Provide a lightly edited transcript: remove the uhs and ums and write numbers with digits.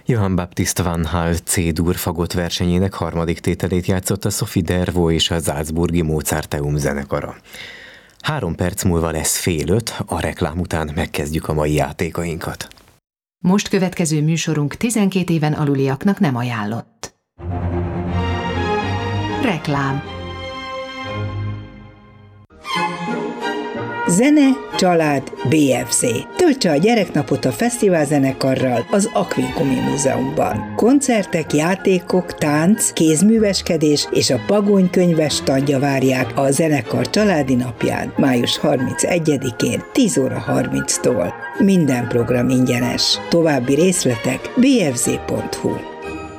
Johann Baptist van Hall C-dur fagott versenyének harmadik tételét játszott a Sophie Dervaux és a Salzburgi Mozarteum zenekara. 3 perc múlva lesz 4:30, a reklám után megkezdjük a mai játékainkat. Most következő műsorunk 12 éven aluliaknak nem ajánlott. Reklám. Zene, család, BFC. Töltse a gyereknapot a fesztiválzenekarral az Aquincumi Múzeumban. Koncertek, játékok, tánc, kézműveskedés és a Pagony könyves standja várják a zenekar családi napján, május 31-én 10:30-tól. Minden program ingyenes. További részletek bfz.hu.